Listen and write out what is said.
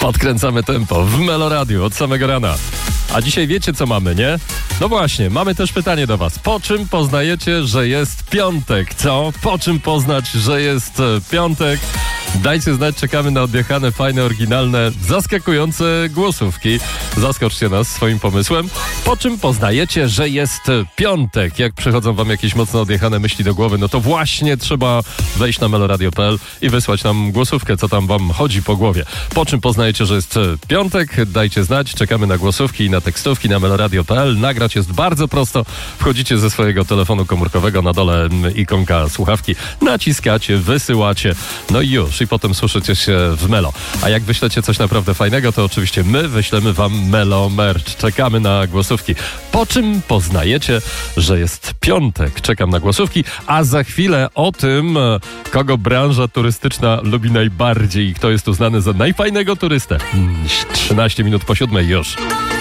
Podkręcamy tempo w Meloradiu od samego rana. A dzisiaj wiecie, co mamy, nie? No właśnie, mamy też pytanie do was. Po czym poznajecie, że jest piątek? Co? Po czym poznać, że jest piątek? Dajcie znać, czekamy na odjechane, fajne, oryginalne, zaskakujące głosówki. Zaskoczcie nas swoim pomysłem. Po czym poznajecie, że jest piątek? Jak przychodzą wam jakieś mocno odjechane myśli do głowy, no to właśnie trzeba wejść na meloradio.pl i wysłać nam głosówkę, co tam wam chodzi po głowie. Po czym poznajecie, że jest piątek? Dajcie znać, czekamy na głosówki i na tekstówki na meloradio.pl. Nagrać jest bardzo prosto. Wchodzicie ze swojego telefonu komórkowego, na dole ikonka słuchawki, naciskacie, wysyłacie, no i już. I potem słyszycie się w Melo. A jak wyślecie coś naprawdę fajnego, to oczywiście my wyślemy wam Melo Merch. Czekamy na głosówki. Po czym poznajecie, że jest piątek? Czekam na głosówki, a za chwilę o tym, kogo branża turystyczna lubi najbardziej i kto jest uznany za najfajnego turystę. 13 minut po 7 już.